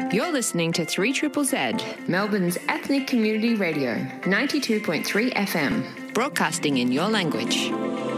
You're listening to 3ZZZ, Melbourne's ethnic community radio, 92.3 FM, broadcasting in your language.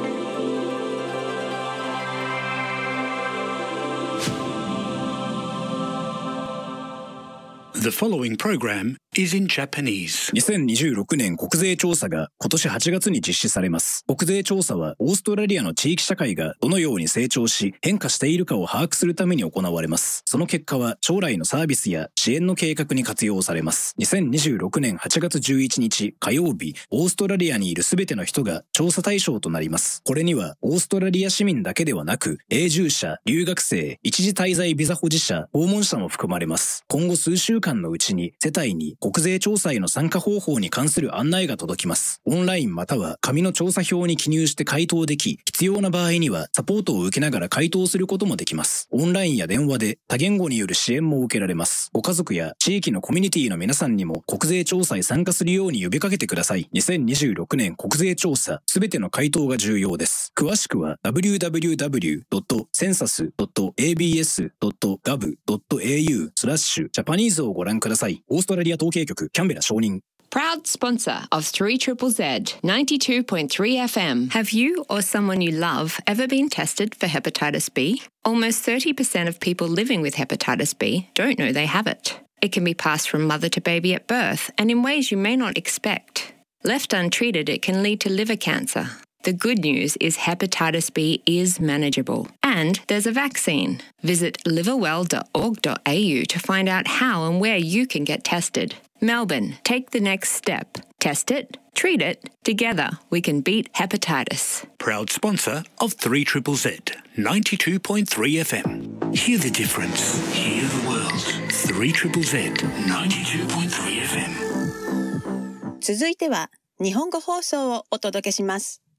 The following program is in Japanese. 2026年国税調査が今年8月に実施されます。国税調査はオーストラリアの地域社会がどのように成長し変化しているかを把握するために行われます。その結果は将来のサービスや支援の計画に活用されます。2026年8月11日火曜日、オーストラリアにいるすべての人が調査対象となります。これにはオーストラリア市民だけではなく、永住者、留学生、一時滞在ビザ保持者、訪問者も含まれます。今後数週間のうちに世帯に国税調査への参加方法に関する案内が届きます。オンラインまたは紙の調査票に記入して回答でき、必要な場合にはサポートを受けながら回答することもできます。オンラインや電話で多言語による支援も受けられます。ご家族や地域のコミュニティの皆さんにも国税調査へ参加するように呼びかけてください。2026年国税調査、すべての回答が重要です。詳しくは www.census.abs.gov.au/Japanese をご覧ください。オーストラリア統計局キャンベラ承認。 Proud sponsor of 3ZZZ, 92.3 FM. Have you or someone you love ever been tested for hepatitis B? Almost 30% of people living with hepatitis B don't know they have it. It can be passed from mother to baby at birth and in ways you may not expect. Left untreated, it can lead to liver cancer. The good news is hepatitis B is manageable. And there's a vaccine. Visit liverwell.org.au to find out how and where you can get tested. Melbourne, take the next step. Test it, treat it. Together, we can beat hepatitis. Proud sponsor of 3ZZZ, 92.3 FM. Hear the difference. Hear the world. 3ZZZ, 92.3 FM. 続いては日本語放送をお届けします。